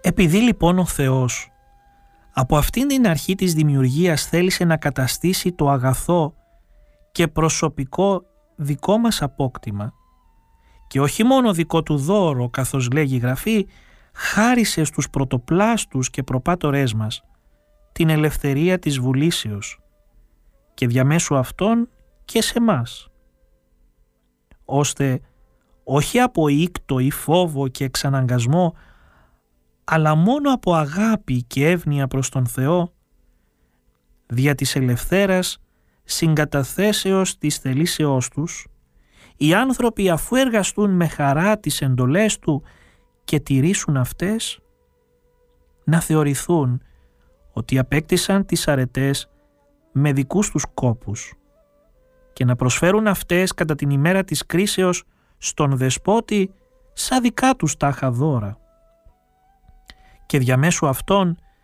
Επειδή λοιπόν ο Θεός από αυτήν την αρχή της δημιουργίας θέλησε να καταστήσει το αγαθό και προσωπικό δικό μας απόκτημα και όχι μόνο δικό του δώρο, καθώς λέγει η Γραφή, χάρισε στους πρωτοπλάστους και προπάτορές μας την ελευθερία της βουλήσεως και διαμέσου αυτών και σε μας, ώστε όχι από ήκτο ή φόβο και εξαναγκασμό, αλλά μόνο από αγάπη και εύνοια προς τον Θεό, δια της ελευθέρας συγκαταθέσεως της θελήσεώς τους, οι άνθρωποι αφού εργαστούν με χαρά τις εντολές Του και τηρήσουν αυτές, να θεωρηθούν ότι απέκτησαν τις αρετές με δικούς τους κόπους και να προσφέρουν αυτές κατά την ημέρα της κρίσεως στον Δεσπότη σαν δικά τους τάχα δώρα και διαμέσου αυτών